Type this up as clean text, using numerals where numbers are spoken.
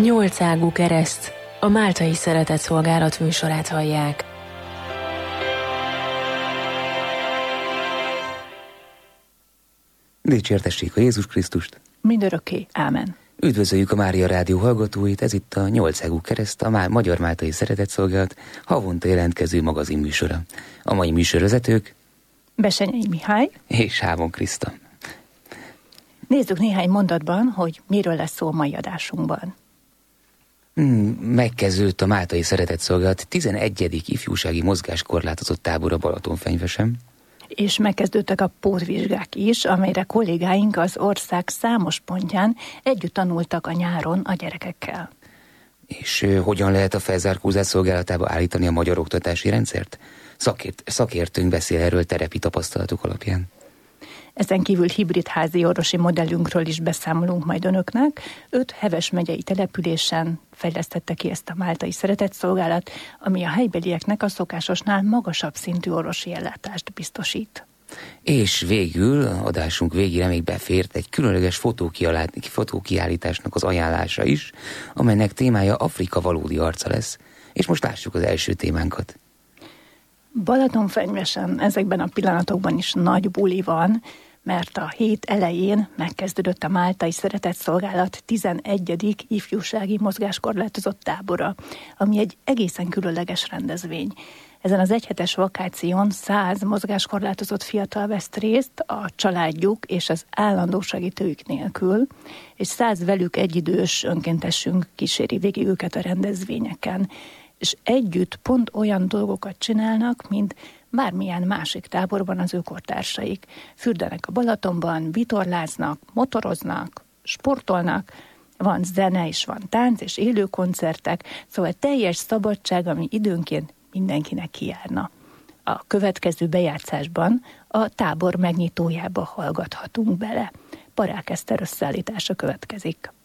Nyolcágú kereszt, a Máltai Szeretetszolgálat műsorát hallják. Dicsértessék a Jézus Krisztust! Mindörökké. Ámen. Üdvözöljük a Mária Rádió hallgatóit, ez itt a Nyolcágú kereszt, a Magyar Máltai Szeretetszolgálat havonta jelentkező magazin műsora. A mai műsorvezetők Bessenyei Mihály és Hávon Kriszta. Nézzük néhány mondatban, hogy miről lesz szó a mai adásunkban. Megkezdődött a Máltai Szeretetszolgálat 11. ifjúsági mozgáskorlátozott tábora Balatonfenyvesen. És megkezdődtek a pótvizsgák is, amelyre kollégáink az ország számos pontján együtt tanultak a nyáron a gyerekekkel. És hogyan lehet a felzárkózás szolgálatába állítani a magyar oktatási rendszert? Szakértőnk beszél erről terepi tapasztalatok alapján. Ezen kívül hibrid házi orvosi modellünkről is beszámolunk majd önöknek. 5 Heves megyei településen fejlesztette ki ezt a Máltai Szeretetszolgálat, ami a helybelieknek a szokásosnál magasabb szintű orvosi ellátást biztosít. És végül, adásunk végére még befért egy különleges fotókiállításnak az ajánlása is, amelynek témája Afrika valódi arca lesz. És most lássuk az első témánkat. Balatonfenyvesen ezekben a pillanatokban is nagy buli van, mert a hét elején megkezdődött a Máltai Szeretetszolgálat 11. ifjúsági mozgáskorlátozott tábora, ami egy egészen különleges rendezvény. Ezen az egyhetes vakáción 100 mozgáskorlátozott fiatal vesz részt a családjuk és az állandó segítőjük nélkül, és 100 velük egyidős önkéntesünk kíséri végig őket a rendezvényeken, és együtt pont olyan dolgokat csinálnak, mint bármilyen másik táborban az ő kortársaik. Fürdenek a Balatonban, vitorláznak, motoroznak, sportolnak, van zene és van tánc és élő koncertek, szóval teljes szabadság, ami időnként mindenkinek kijárna. A következő bejátszásban a tábor megnyitójába hallgathatunk bele. Parák Eszter összeállítása következik.